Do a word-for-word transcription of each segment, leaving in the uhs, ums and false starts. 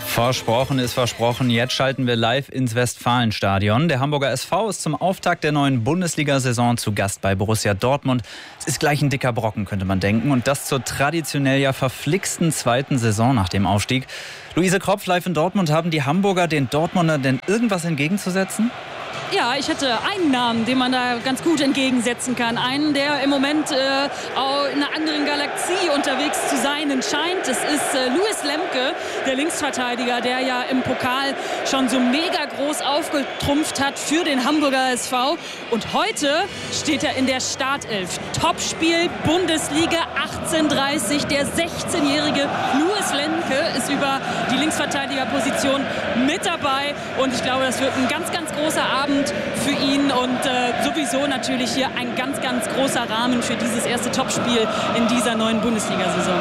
Versprochen ist versprochen. Jetzt schalten wir live ins Westfalenstadion. Der Hamburger S V ist zum Auftakt der neuen Bundesliga-Saison zu Gast bei Borussia Dortmund. Es ist gleich ein dicker Brocken, könnte man denken. Und das zur traditionell ja verflixten zweiten Saison nach dem Aufstieg. Luise Kropf, live in Dortmund. Haben die Hamburger den Dortmundern denn irgendwas entgegenzusetzen? Ja, ich hätte einen Namen, den man da ganz gut entgegensetzen kann. Einen, der im Moment äh, auch in einer anderen Galaxie unterwegs zu sein scheint. Es ist äh, Louis Lemke, der Linksverteidiger, der ja im Pokal schon so mega groß aufgetrumpft hat für den Hamburger S V. Und heute steht er in der Startelf. Topspiel Bundesliga achtzehn dreißig. Der sechzehnjährige Louis Lemke ist über die Linksverteidigerposition mit dabei. Und ich glaube, das wird ein ganz, ganz großer Abend für ihn und äh, sowieso natürlich hier ein ganz, ganz großer Rahmen für dieses erste Topspiel in dieser neuen Bundesliga-Saison.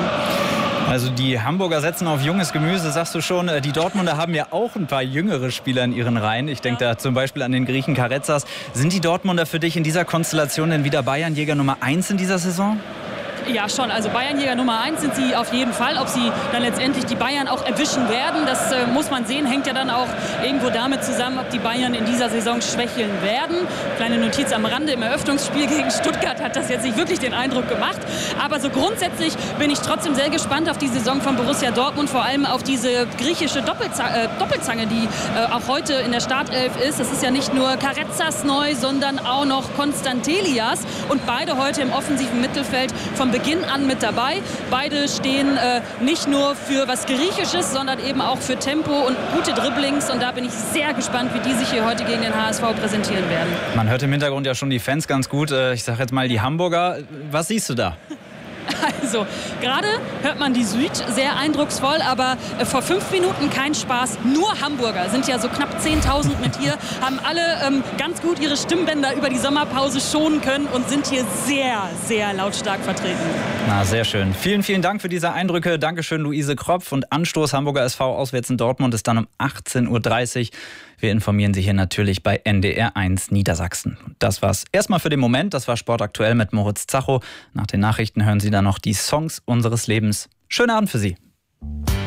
Also die Hamburger setzen auf junges Gemüse, sagst du schon. Die Dortmunder haben ja auch ein paar jüngere Spieler in ihren Reihen. Ich denke ja. da zum Beispiel an den Griechen Karetzas. Sind die Dortmunder für dich in dieser Konstellation denn wieder Bayernjäger Nummer eins in dieser Saison? Ja, schon. Also Bayernjäger Nummer eins sind sie auf jeden Fall. Ob sie dann letztendlich die Bayern auch erwischen werden, das äh, muss man sehen. Hängt ja dann auch irgendwo damit zusammen, ob die Bayern in dieser Saison schwächeln werden. Kleine Notiz am Rande, im Eröffnungsspiel gegen Stuttgart hat das jetzt nicht wirklich den Eindruck gemacht. Aber so grundsätzlich bin ich trotzdem sehr gespannt auf die Saison von Borussia Dortmund. Vor allem auf diese griechische Doppelzange, äh, Doppelzange die äh, auch heute in der Startelf ist. Es ist ja nicht nur Karetzas neu, sondern auch noch Konstantelias. Und beide heute im offensiven Mittelfeld vom Beginn an mit dabei. Beide stehen äh, nicht nur für was Griechisches, sondern eben auch für Tempo und gute Dribblings. Und da bin ich sehr gespannt, wie die sich hier heute gegen den H S V präsentieren werden. Man hört im Hintergrund ja schon die Fans ganz gut. Ich sage jetzt mal die Hamburger. Was siehst du da? Also, gerade hört man die Süd sehr eindrucksvoll, aber äh, vor fünf Minuten kein Spaß. Nur Hamburger sind ja so knapp zehntausend mit hier, haben alle ähm, ganz gut ihre Stimmbänder über die Sommerpause schonen können und sind hier sehr, sehr lautstark vertreten. Na, sehr schön. Vielen, vielen Dank für diese Eindrücke. Dankeschön, Luise Kropf. Und Anstoß Hamburger S V auswärts in Dortmund ist dann um achtzehn Uhr dreißig. Wir informieren Sie hier natürlich bei N D R eins Niedersachsen. Das war's erstmal für den Moment. Das war Sport aktuell mit Moritz Zacho. Nach den Nachrichten hören Sie dann noch die Songs unseres Lebens. Schönen Abend für Sie.